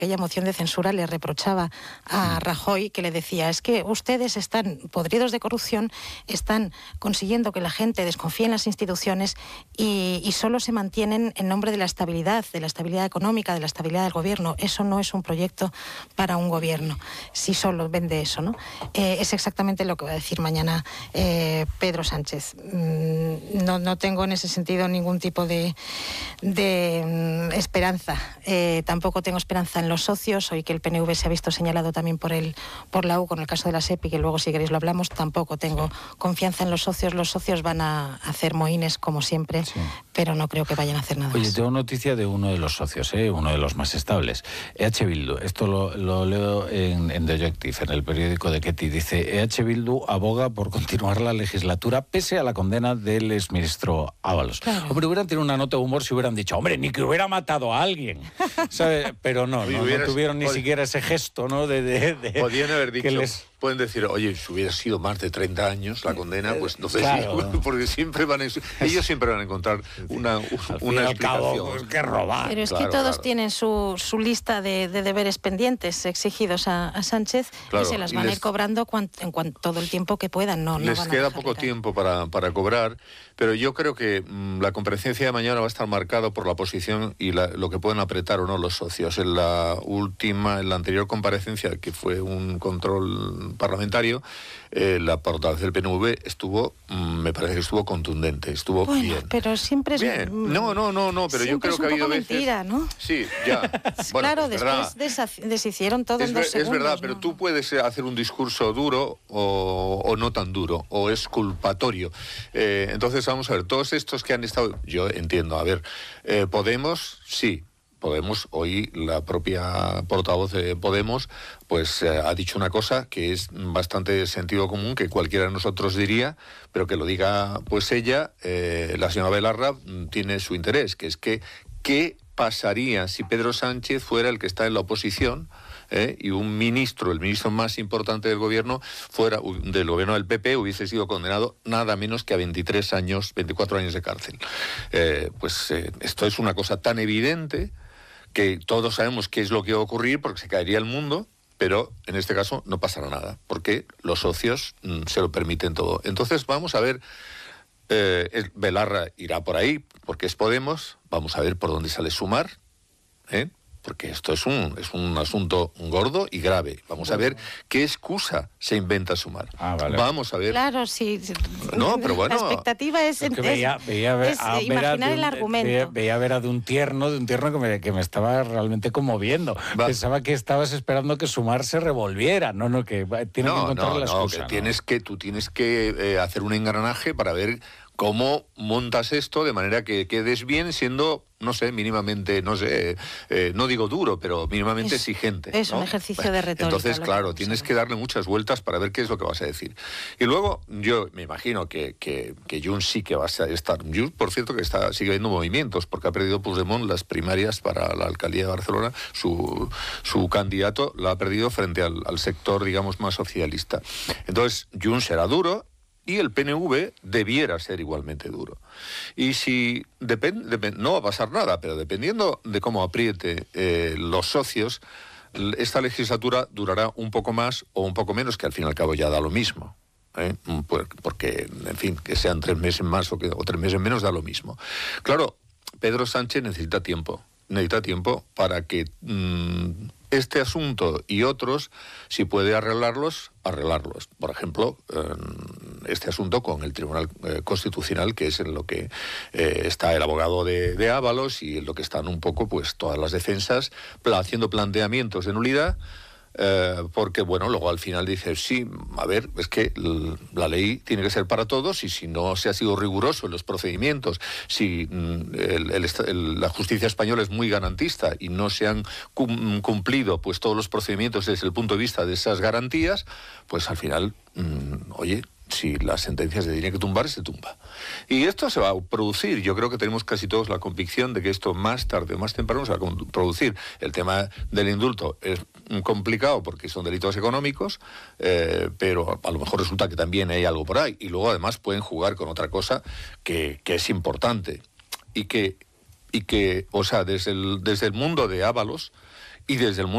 aquella moción de censura le reprochaba a Rajoy, que le decía, es que ustedes están podridos de corrupción, están consiguiendo que la gente desconfíe en las instituciones y solo se mantienen en nombre de la estabilidad económica, de la estabilidad del gobierno. Eso no es un proyecto para un gobierno, si solo vende eso, ¿no? Es exactamente lo que va a decir mañana Pedro Sánchez. No tengo en ese sentido ningún tipo de esperanza. Tampoco tengo esperanza en los socios. Hoy que el PNV se ha visto señalado también por la U con el caso de la SEPI, que luego si queréis lo hablamos, tampoco tengo confianza en los socios. Los socios van a hacer mohines como siempre, pero no creo que vayan a hacer nada más. Oye, tengo noticia de uno de los socios, uno de los más estables. EH Bildu, esto lo leo en The Objective, en el periódico de Ketty, dice, EH Bildu aboga por continuar la legislatura pese a la condena del exministro Ábalos. Claro. Hombre, hubieran tenido una nota de humor si hubieran dicho, hombre, ni que hubiera matado a alguien, ¿sabe? Pero no tuvieron ni siquiera ese gesto, ¿no? Podían haber dicho, pueden decir, oye, si hubiera sido más de 30 años la condena, pues entonces claro, porque ellos siempre van a encontrar una explicación. Cabo, pues, que robar. Pero es que todos tienen su lista de deberes pendientes exigidos a Sánchez, y se las van a ir cobrando todo el tiempo que puedan. Les queda poco tiempo para cobrar, pero yo creo que la comparecencia de mañana va a estar marcada por la posición y lo que pueden apretar o no los socios. En la anterior comparecencia, que fue un control parlamentario, la portavoz del PNV me parece que estuvo contundente, estuvo bien. Pero siempre es... Bien. No, pero yo creo que ha habido veces... mentira, ¿no? Sí, ya. Bueno, claro, después deshicieron todo en 2 segundos. Es verdad, pero tú puedes hacer un discurso duro o no tan duro, o exculpatorio. Entonces, vamos a ver, todos estos que han estado... Yo entiendo, a ver, Podemos, sí. Podemos, hoy la propia portavoz de Podemos pues ha dicho una cosa que es bastante sentido común, que cualquiera de nosotros diría, pero que lo diga pues ella, la señora Belarra tiene su interés, que es que ¿qué pasaría si Pedro Sánchez fuera el que está en la oposición y un ministro, el ministro más importante del gobierno del PP, hubiese sido condenado nada menos que a 24 años de cárcel? Esto es una cosa tan evidente que todos sabemos qué es lo que va a ocurrir, porque se caería el mundo, pero en este caso no pasará nada, porque los socios se lo permiten todo. Entonces vamos a ver, Belarra irá por ahí, porque es Podemos, vamos a ver por dónde sale Sumar, porque esto es un asunto gordo y grave. Vamos a ver qué excusa se inventa Sumar. Vale. Vamos a ver. Claro, sí. No, pero bueno. La expectativa es imaginar el argumento. Veía ver a de un tierno que me estaba realmente conmoviendo. Pensaba que estabas esperando que Sumar se revolviera. No, que tiene que encontrar la excusa. Que tú tienes que hacer un engranaje para ver cómo montas esto de manera que quedes bien siendo, mínimamente, no digo duro, pero mínimamente exigente. Es un ejercicio de retórica. Entonces, claro, tienes que darle muchas vueltas para ver qué es lo que vas a decir. Y luego, yo me imagino que Junts sí que va a estar... Junts, por cierto, que sigue habiendo movimientos, porque ha perdido Puigdemont las primarias para la alcaldía de Barcelona. Su candidato la ha perdido frente al sector, digamos, más socialista. Entonces, Junts será duro, y el PNV debiera ser igualmente duro. Y si no va a pasar nada, pero dependiendo de cómo apriete los socios, esta legislatura durará un poco más o un poco menos, que al fin y al cabo ya da lo mismo. Porque, en fin, que sean 3 meses más o 3 meses menos da lo mismo. Claro, Pedro Sánchez necesita tiempo para que este asunto y otros, si puede arreglarlos. Por ejemplo, este asunto con el Tribunal Constitucional, que es en lo que está el abogado de Ábalos y en lo que están un poco pues todas las defensas haciendo planteamientos de nulidad. Porque luego al final dice, sí, a ver, es que la ley tiene que ser para todos, y si no se ha sido riguroso en los procedimientos, si la justicia española es muy garantista y no se han cumplido pues todos los procedimientos desde el punto de vista de esas garantías, pues al final, si la sentencia se tiene que tumbar, se tumba. Y esto se va a producir. Yo creo que tenemos casi todos la convicción de que esto más tarde o más temprano se va a producir. El tema del indulto es complicado porque son delitos económicos, pero a lo mejor resulta que también hay algo por ahí. Y luego además pueden jugar con otra cosa que es importante. Y que desde el mundo de Ábalos y desde el mundo